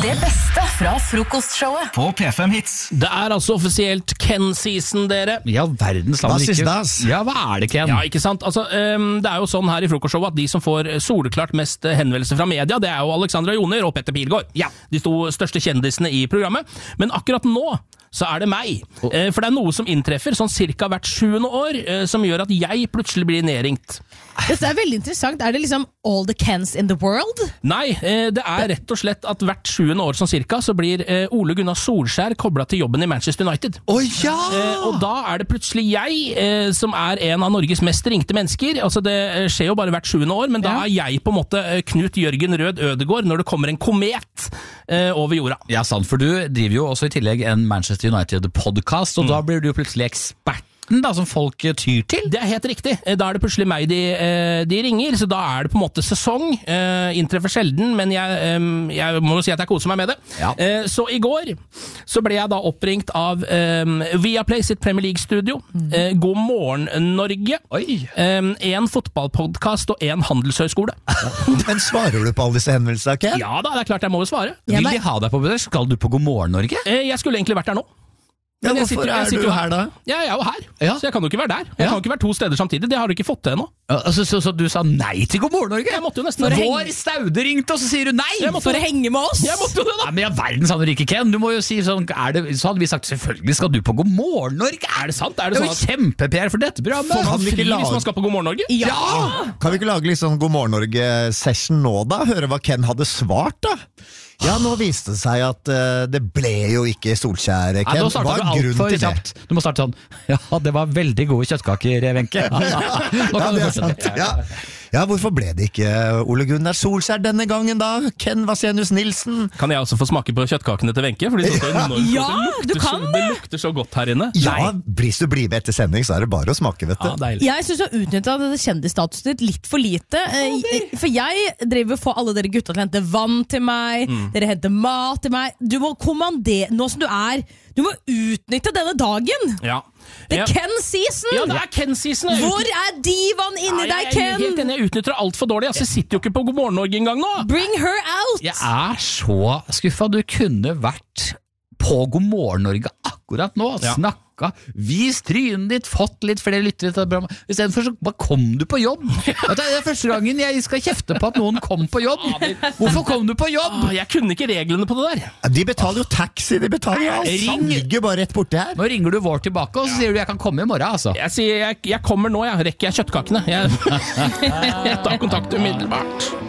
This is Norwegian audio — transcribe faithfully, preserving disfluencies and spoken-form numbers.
Det beste fra frokostshowet på P fem Hits. Det er altså offisielt Ken-season, dere. Ja, verdens land. Hva synes das? Ja, hva er det, Ken? Ja, ikke sant? Altså, um, det er jo sånn her i frokostshowet at de som får soleklart mest henvendelser fra media, det er jo Alexandra Joner og Petter Pilgaard. Ja. De to største kjendisene i programmet. Men akkurat nå så er det meg. Eh, for det er noe som inntreffer sånn cirka hvert sjuende år, eh, som gjør at jeg plutselig blir nedringt. Dette er veldig interessant. Er det liksom all the Kens in the world? Nei, eh, det er rett og slett at hvert sjuende år sånn cirka, så blir eh, Ole Gunnar Solskjær koblet til jobben i Manchester United. Å oh, ja! Eh, og da er det plutselig jeg, eh, som er en av Norges mest ringte mennesker. Altså det skjer jo bare hvert sjuende år, men da er jeg på en måte Knut Jørgen Rød Ødegård når det kommer en komet eh, over jorda. Ja, sant, for du driver jo også i tillegg en Manchester United-podcast, og mm. da blir du jo plutselig eksperten da, som folk tyr til. Det er helt riktig. Da er det plutselig meg de, de ringer, så da er det på en måte sesong. Eh, inntreffer sjelden, men jeg, jeg må jo si at jeg koser meg med det. Ja. Eh, så i går så ble jeg da oppringt av eh, Viaplay sitt Premier League-studio. Mm. Eh, God morgen, Norge. Eh, en fotballpodcast og en handelshøyskole. Men svarer du på alle disse henvendelsene, Ken? Ja da, det er klart jeg må jo svare. Vil de ha deg på besøk? Skal du på God morgen, Norge? Eh, jeg skulle egentlig vært der nå. Ja, hvorfor sitter, er du her da? Ja, jeg er jo her, ja. Så jeg kan jo ikke være der. Jeg ja. kan jo ikke være to steder samtidig, det har du ikke fått til ennå. Ja, altså, så, så du sa nei til God morgen, Norge? Jeg måtte jo nesten Vår henge... Staude ringte, og så sier du nei! For å henge med oss? Jeg måtte jo det da! Ja, men ja, verdens andre rike, Ken. Du må jo si sånn, er det, så hadde vi sagt, selvfølgelig skal du på God morgen, Norge. Er det sant? Er det, det er jo kjempe-P R for dette programmet. Får man fri lage... hvis man skal på God morgen, Norge? Ja! ja! Kan vi ikke lage litt sånn God morgen, Norge-session nå da? Høre hva Ken hadde svart da? Ja, nå viste det seg at uh, det ble jo ikke Solskjær, Ken. Ja, hva er grunnen til det? Kjapt. Du må starte sånn, ja, det var veldig gode kjøttkaker, Wenche. Ja, ja, det er sant. Ja. Ja, hvorfor ble det ikke Ole Gunnar Solskjær denne gangen da? Ken Vasenius Nilsen? Kan jeg også få smake på kjøttkakene til Wenche? Fordi det, ja, ja, det, du kan så, det lukter så godt her inne. Ja, hvis du blir med etter sending, så er det bare å smake, vet du. Ja, deilig. Jeg synes du har utnyttet dette kjendisstatuset ditt litt for lite. For jeg driver for alle dere gutta til å hente vann til meg, mm. dere henter mat til meg. Du må kommandere, nå som du er, du må utnytte denne dagen. Ja. Det er ja. Ken-season! Ja, det er Ken-season. Hvor er divaen inni ja, deg, Ken? Jeg, helt enig, jeg utnytter alt for dårlig. Altså, jeg sitter jo ikke på God morgen Norge engang nå. Bring her out! Jeg er så skuffa. Du kunne vært på God morgen Norge akkurat nå. Ja. Snakka, vis trynet ditt, fått litt flere lyttere til programmet. I stedet for så bare kom du på jobb. Det er første gangen jeg skal kjefte på at noen kom på jobb. Hvorfor kom du på jobb? Jeg kunne ikke reglene på det der. De betaler jo taxi, de betaler jo alt. Ring. Ligger bare rett borte her. Nå ringer du vår tilbake, og så sier du jeg kan komme i morgen, altså. Jeg sier jeg, jeg kommer nå, jeg rekker jeg kjøttkakene. Jeg, jeg tar kontakt umiddelbart.